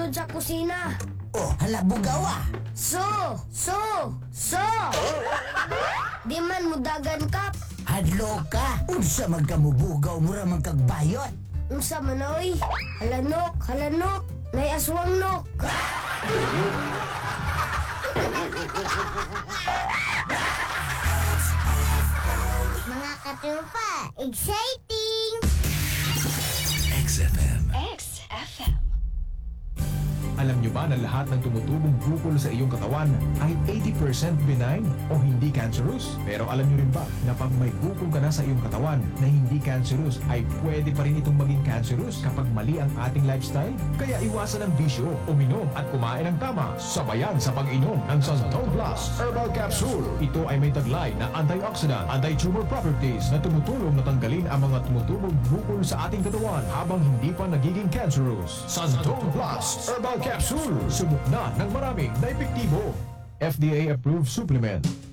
sulod sa kusina. Oh, hala bugaw ah. So! Di man mudagan kap. Hadlo ka. Unsa magkamubugaw mura man kag bayot. Unsa man oy? Halanok. Nay aswang nok. Mga katropa, exciting! XFM. XFM. Alam nyo ba na lahat ng tumutubong bukol sa iyong katawan ay 80% benign o hindi cancerous? Pero alam nyo rin ba na pag may bukol ka na sa iyong katawan na hindi cancerous ay pwede pa rin itong maging cancerous kapag mali ang ating lifestyle? Kaya iwasan ang bisyo, uminom at kumain ng tama, sabayan sa pag-inom ng Santon Plus Herbal Capsule. Ito ay may taglay na antioxidant, anti-tumor properties na tumutulong na tanggalin ang mga tumutubong bukol sa ating katawan habang hindi pa nagiging cancerous. Santon Plus Herbal Capsule. Subok na ng maraming na epektibo. FDA approved supplement.